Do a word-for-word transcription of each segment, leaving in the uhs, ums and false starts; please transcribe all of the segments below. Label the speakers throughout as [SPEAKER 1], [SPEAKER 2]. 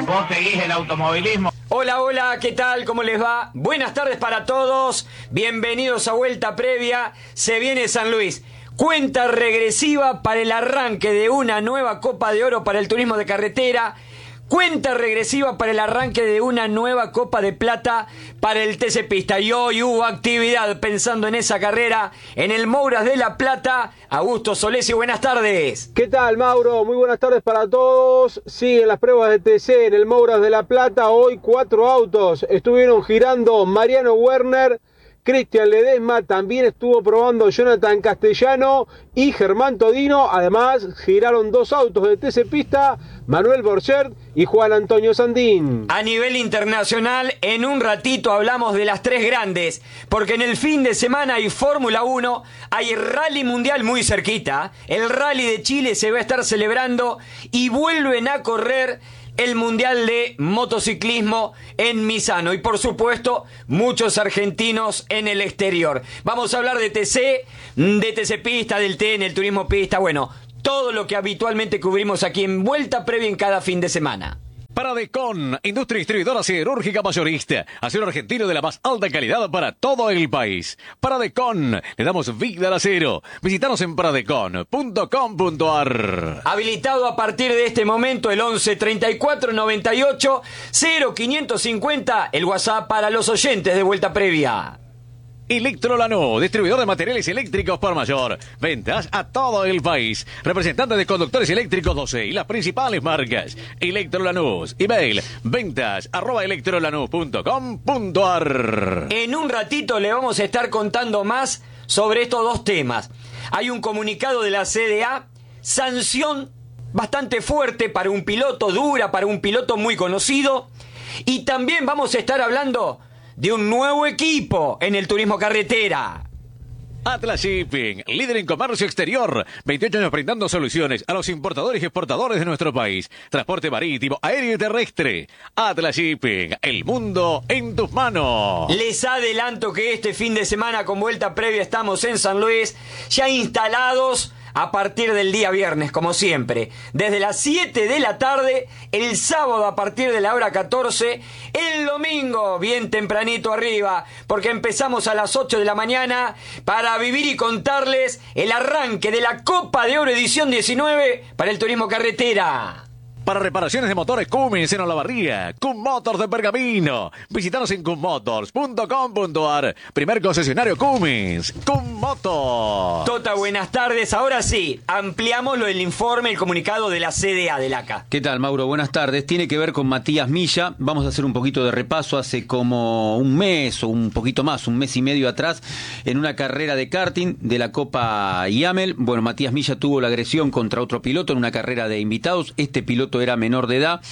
[SPEAKER 1] Vos seguís el automovilismo.
[SPEAKER 2] Hola, hola, ¿qué tal? ¿Cómo les va? Buenas tardes para todos. Bienvenidos a Vuelta Previa. Se viene San Luis. Cuenta regresiva para el arranque de una nueva Copa de Oro para el turismo de carretera. Cuenta regresiva para el arranque de una nueva Copa de Plata para el T C Pista. Y hoy hubo actividad pensando en esa carrera en el Mouras de La Plata. Augusto Solesi, buenas tardes.
[SPEAKER 3] ¿Qué tal, Mauro? Muy buenas tardes para todos. Siguen las pruebas de T C en el Mouras de La Plata. Hoy cuatro autos estuvieron girando. Mariano Werner, Cristian Ledesma, también estuvo probando Jonathan Castellano y Germán Todino. Además, giraron dos autos de T C Pista, Manuel Borchert y Juan Antonio Sandín.
[SPEAKER 2] A nivel internacional, en un ratito hablamos de las tres grandes, porque en el fin de semana hay Fórmula uno, hay Rally Mundial muy cerquita, el Rally de Chile se va a estar celebrando y vuelven a correr el Mundial de Motociclismo en Misano y por supuesto muchos argentinos en el exterior. Vamos a hablar de T C, de T C Pista, del T N, el turismo pista, bueno, todo lo que habitualmente cubrimos aquí en Vuelta Previa en cada fin de semana.
[SPEAKER 4] Paradecon, industria distribuidora siderúrgica mayorista, acero argentino de la más alta calidad para todo el país. Paradecon, le damos vida al acero. Visítanos en paradecon punto com punto a r.
[SPEAKER 2] Habilitado a partir de este momento el once treinta y cuatro noventa y ocho cero quinientos cincuenta, el WhatsApp para los oyentes de Vuelta Previa.
[SPEAKER 4] Electrolanús, distribuidor de materiales eléctricos por mayor. Ventas a todo el país. Representante de conductores eléctricos doce y las principales marcas. Electrolanús, email, ventas arroba electrolanús punto com punto a r.
[SPEAKER 2] En un ratito le vamos a estar contando más sobre estos dos temas. Hay un comunicado de la C D A, sanción bastante fuerte para un piloto, dura para un piloto muy conocido. Y también vamos a estar hablando de un nuevo equipo en el turismo carretera.
[SPEAKER 4] Atlas Shipping, líder en comercio exterior. veintiocho años brindando soluciones a los importadores y exportadores de nuestro país. Transporte marítimo, aéreo y terrestre. Atlas Shipping, el mundo en tus manos.
[SPEAKER 2] Les adelanto que este fin de semana con Vuelta Previa estamos en San Luis, ya instalados a partir del día viernes, como siempre, desde las siete de la tarde, el sábado a partir de la hora catorce, el domingo bien tempranito arriba, porque empezamos a las ocho de la mañana para vivir y contarles el arranque de la Copa de Oro edición diecinueve para el turismo carretera.
[SPEAKER 4] Para reparaciones de motores Cummins en Olavarría, Cum Motors de Pergamino. Visítanos en cum motors punto com punto a r. Primer concesionario Cummins, Cum Motors.
[SPEAKER 2] Tota, buenas tardes. Ahora sí, ampliamos lo del informe, el comunicado de la C D A del A C A.
[SPEAKER 5] ¿Qué tal, Mauro? Buenas tardes. Tiene que ver con Matías Milla. Vamos a hacer un poquito de repaso. Hace como un mes o un poquito más, un mes y medio atrás, en una carrera de karting de la Copa IAMEL. Bueno, Matías Milla tuvo la agresión contra otro piloto en una carrera de invitados. Este piloto era menor de edad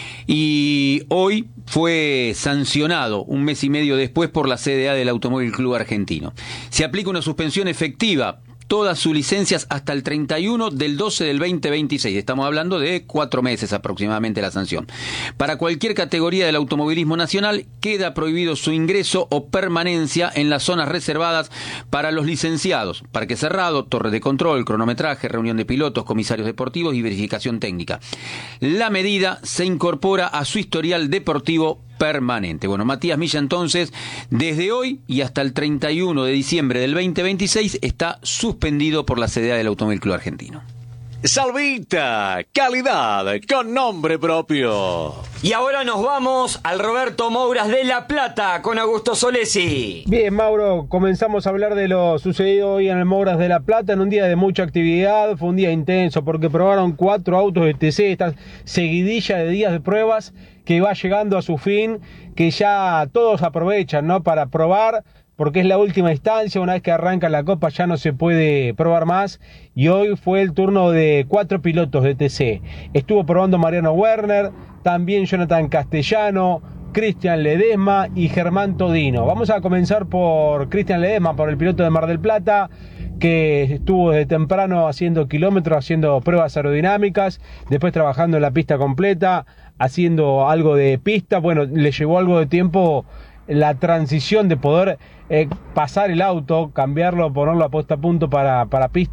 [SPEAKER 5] y hoy fue sancionado un mes y medio después por la C D A del Automóvil Club Argentino. Se aplica una suspensión efectiva, todas sus licencias hasta el treinta y uno del doce del veinte veintiséis. Estamos hablando de cuatro meses aproximadamente la sanción. Para cualquier categoría del automovilismo nacional queda prohibido su ingreso o permanencia en las zonas reservadas para los licenciados. Parque cerrado, torre de control, cronometraje, reunión de pilotos, comisarios deportivos y verificación técnica. La medida se incorpora a su historial deportivo permanente. Bueno, Matías Milla entonces, desde hoy y hasta el treinta y uno de diciembre del veinte veintiséis, está suspendido por la C D A del Automóvil Club Argentino.
[SPEAKER 4] Salvita, calidad con nombre propio.
[SPEAKER 2] Y ahora nos vamos al Roberto Mouras de La Plata con Augusto Solesi.
[SPEAKER 3] Bien, Mauro, comenzamos a hablar de lo sucedido hoy en el Mouras de La Plata en un día de mucha actividad. Fue un día intenso porque probaron cuatro autos de T C, esta seguidilla de días de pruebas que va llegando a su fin, que ya todos aprovechan, ¿no?, para probar, porque es la última instancia. Una vez que arranca la Copa ya no se puede probar más, y hoy fue el turno de cuatro pilotos de T C. Estuvo probando Mariano Werner, también Jonathan Castellano, Cristian Ledesma y Germán Todino. Vamos a comenzar por Cristian Ledesma, por el piloto de Mar del Plata, que estuvo desde temprano haciendo kilómetros, haciendo pruebas aerodinámicas, después trabajando en la pista completa, haciendo algo de pista. Bueno, le llevó algo de tiempo la transición de poder eh, pasar el auto, cambiarlo, ponerlo a puesta a punto para, para pista,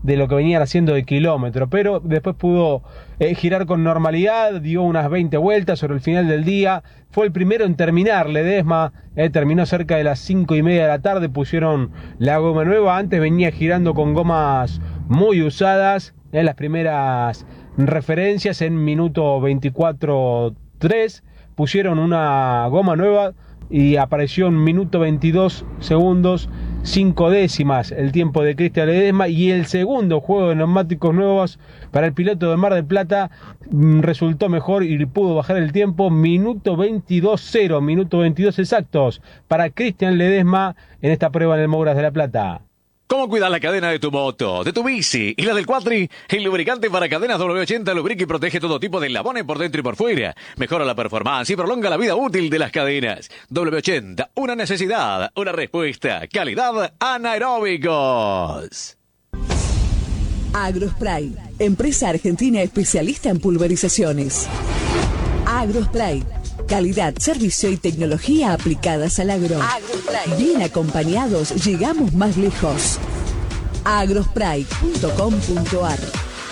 [SPEAKER 3] de lo que venían haciendo de kilómetro, pero después pudo eh, girar con normalidad, dio unas veinte vueltas sobre el final del día, fue el primero en terminar. Ledesma eh, terminó cerca de las cinco y media de la tarde, pusieron la goma nueva, antes venía girando con gomas muy usadas, en eh, las primeras referencias en minuto veinticuatro tres, pusieron una goma nueva y apareció en minuto veintidós segundos, cinco décimas el tiempo de Cristian Ledesma, y el segundo juego de neumáticos nuevos para el piloto de Mar del Plata mmm, resultó mejor y pudo bajar el tiempo, minuto veintidós cero, minuto veintidós exactos para Cristian Ledesma en esta prueba en el Mouras de la Plata.
[SPEAKER 4] ¿Cómo cuidar la cadena de tu moto, de tu bici y la del cuatri? El lubricante para cadenas doble ochenta lubrica y protege todo tipo de eslabones por dentro y por fuera. Mejora la performance y prolonga la vida útil de las cadenas. doble ochenta, una necesidad, una respuesta. Calidad anaeróbicos.
[SPEAKER 6] Agrospray, empresa argentina especialista en pulverizaciones. Agrospray, calidad, servicio y tecnología aplicadas al agro. Agrospray. Bien acompañados, llegamos más lejos. agrospray punto com punto ar.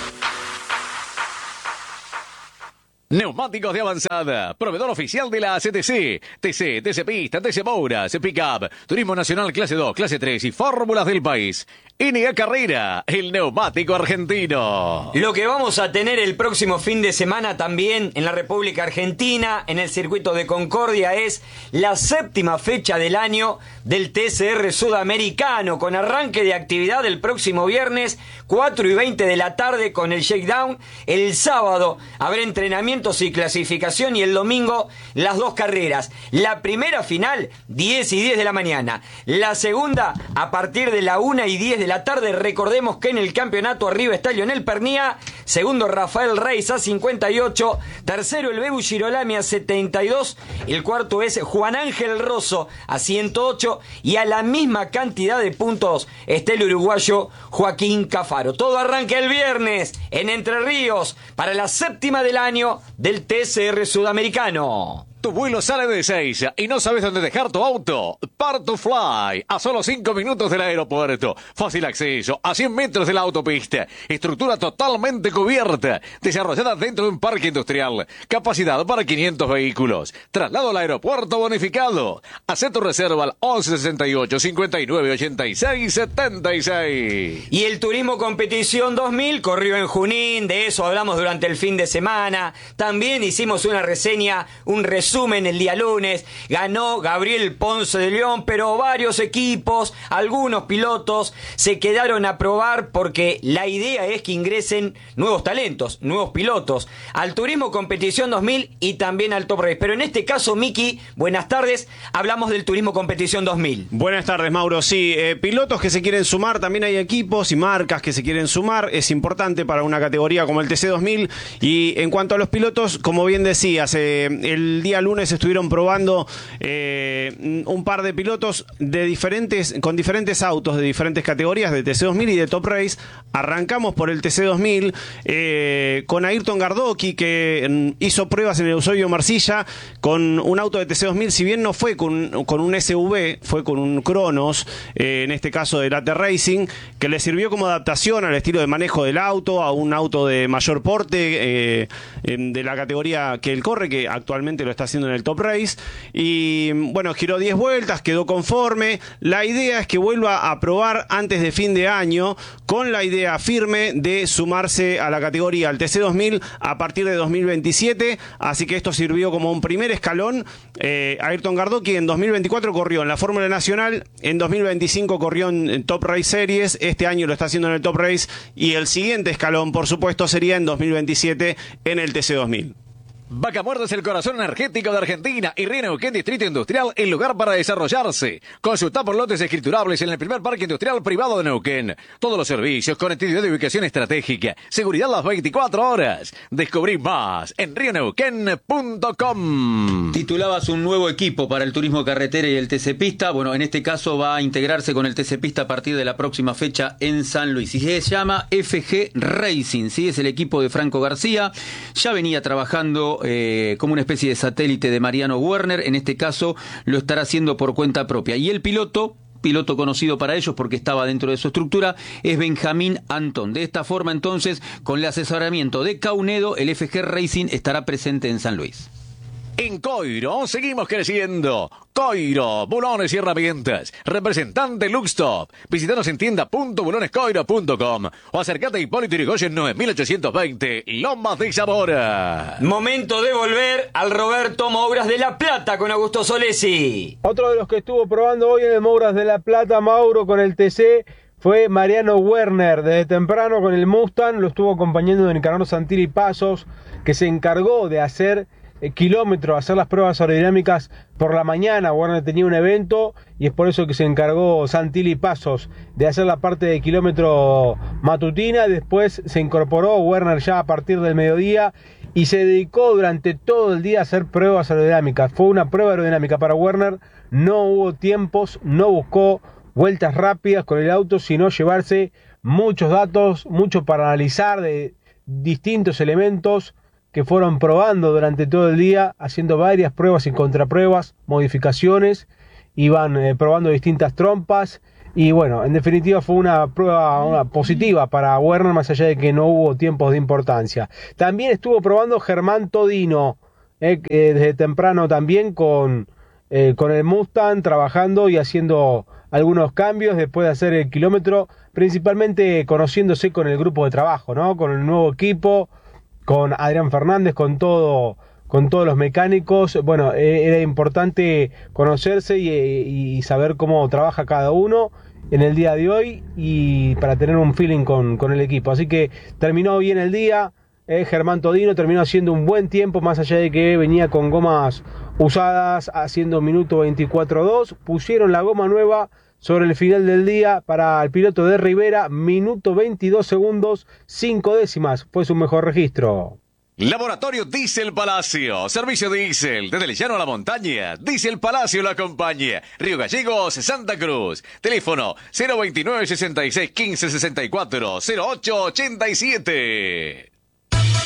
[SPEAKER 4] Neumáticos de avanzada, proveedor oficial de la C T C, T C, T C Pista, T C Mouras, Pickup, Turismo Nacional clase dos, clase tres y fórmulas del país. N A Carrera, el neumático argentino.
[SPEAKER 2] Lo que vamos a tener el próximo fin de semana también en la República Argentina, en el circuito de Concordia, es la séptima fecha del año del T C R Sudamericano, con arranque de actividad el próximo viernes, cuatro y veinte de la tarde con el shakedown. El sábado habrá entrenamientos y clasificación, y el domingo las dos carreras. La primera final, diez y diez de la mañana. La segunda, a partir de la una y diez de la tarde. Recordemos que en el campeonato arriba está Lionel Pernía, segundo Rafael Reis a cincuenta y ocho, tercero el Bebu Girolami a setenta y dos, el cuarto es Juan Ángel Rosso a ciento ocho, y a la misma cantidad de puntos está el uruguayo Joaquín Cafaro. Todo arranca el viernes en Entre Ríos para la séptima del año del T C R Sudamericano.
[SPEAKER 4] Tu vuelo sale de Ezeiza y no sabes dónde dejar tu auto. Part to Fly, a solo cinco minutos del aeropuerto. Fácil acceso, a cien metros de la autopista. Estructura totalmente cubierta, desarrollada dentro de un parque industrial. Capacidad para quinientos vehículos. Traslado al aeropuerto bonificado. Haz tu reserva al once sesenta y ocho, cincuenta y nueve, ochenta y seis, setenta y seis.
[SPEAKER 2] Y el Turismo Competición dos mil corrió en Junín, de eso hablamos durante el fin de semana. También hicimos una reseña, un resumen el día lunes. Ganó Gabriel Ponce de León, pero varios equipos, algunos pilotos se quedaron a probar, porque la idea es que ingresen nuevos talentos, nuevos pilotos al Turismo Competición dos mil y también al Top Race. Pero en este caso, Miki, buenas tardes, hablamos del Turismo Competición dos mil.
[SPEAKER 7] Buenas tardes, Mauro. Sí, eh, pilotos que se quieren sumar, también hay equipos y marcas que se quieren sumar. Es importante para una categoría como el T C dos mil. Y en cuanto a los pilotos, como bien decías, eh, el día lunes estuvieron probando eh, un par de pilotos de diferentes, con diferentes autos de diferentes categorías de T C dos mil y de Top Race. Arrancamos por el T C dos mil eh, con Ayrton Gardocki, que hizo pruebas en el Eusebio Marcilla con un auto de T C dos mil. Si bien no fue con, con un S U V, fue con un Cronos, eh, en este caso de Late Racing, que le sirvió como adaptación al estilo de manejo del auto, a un auto de mayor porte, eh, de la categoría que él corre, que actualmente lo está haciendo en el Top Race. Y bueno, giró diez vueltas, quedó conforme. La idea es que vuelva a probar antes de fin de año, con la idea firme de sumarse a la categoría al T C dos mil a partir de dos mil veintisiete. Así que esto sirvió como un primer escalón. eh, Ayrton Gardocki en dos mil veinticuatro corrió en la Fórmula Nacional, en dos mil veinticinco corrió en Top Race Series, este año lo está haciendo en el Top Race, y el siguiente escalón, por supuesto, sería en dos mil veintisiete en el T C dos mil.
[SPEAKER 4] Vaca Muerta es el corazón energético de Argentina y Río Neuquén Distrito Industrial, el lugar para desarrollarse. Consulta por lotes escriturables en el primer parque industrial privado de Neuquén. Todos los servicios, conectividad de ubicación estratégica, seguridad las veinticuatro horas. Descubrí más en rio neuquén punto com.
[SPEAKER 5] Titulabas un nuevo equipo para el turismo carretera y el T C Pista. Bueno, en este caso va a integrarse con el T C Pista a partir de la próxima fecha en San Luis. Y se llama F G Racing, ¿sí? Es el equipo de Franco García. Ya venía trabajando Eh, como una especie de satélite de Mariano Werner. En este caso lo estará haciendo por cuenta propia, y el piloto piloto conocido para ellos porque estaba dentro de su estructura, es Benjamín Antón. De esta forma, entonces, con el asesoramiento de Caunedo, el F G Racing estará presente en San Luis.
[SPEAKER 4] En Coiro seguimos creciendo. Coiro, bulones y herramientas. Representante Luxtop. Visítanos en tienda punto bulones coiro punto com o acercate a Hipólito Yrigoyen nueve mil ochocientos veinte, Lomas de Zamora.
[SPEAKER 2] Momento de volver al Roberto Mouras de La Plata con Augusto Solesi.
[SPEAKER 3] Otro de los que estuvo probando hoy en el Mouras de La Plata, Mauro, con el T C, fue Mariano Werner. Desde temprano con el Mustang lo estuvo acompañando de Nicanor Santilli Pasos, que se encargó de hacer kilómetros, hacer las pruebas aerodinámicas por la mañana. Werner tenía un evento y es por eso que se encargó Santilli Pasos de hacer la parte de kilómetro matutina. Después se incorporó Werner ya a partir del mediodía y se dedicó durante todo el día a hacer pruebas aerodinámicas. Fue una prueba aerodinámica para Werner, no hubo tiempos, no buscó vueltas rápidas con el auto, sino llevarse muchos datos, mucho para analizar de distintos elementos que fueron probando durante todo el día, haciendo varias pruebas y contrapruebas, modificaciones, iban eh, probando distintas trompas, y bueno, en definitiva fue una prueba una positiva para Werner, más allá de que no hubo tiempos de importancia. También estuvo probando Germán Todino, eh, eh, desde temprano también con, eh, con el Mustang, trabajando y haciendo algunos cambios después de hacer el kilómetro, principalmente conociéndose con el grupo de trabajo, ¿no? Con el nuevo equipo, con Adrián Fernández, con todo, con todos los mecánicos. Bueno, eh, era importante conocerse y, y saber cómo trabaja cada uno en el día de hoy y para tener un feeling con, con el equipo. Así que terminó bien el día. Eh, Germán Todino terminó haciendo un buen tiempo, más allá de que venía con gomas usadas, haciendo minuto veinticuatro dos. Pusieron la goma nueva sobre el final del día para el piloto de Rivera, minuto veintidós segundos, cinco décimas, fue su mejor registro.
[SPEAKER 4] Laboratorio Diesel Palacio, servicio diésel, desde el llano a la montaña, Diesel Palacio lo acompaña, Río Gallegos, Santa Cruz, teléfono cero veintinueve, sesenta y seis, quince, sesenta y cuatro, cero ocho ochenta y siete.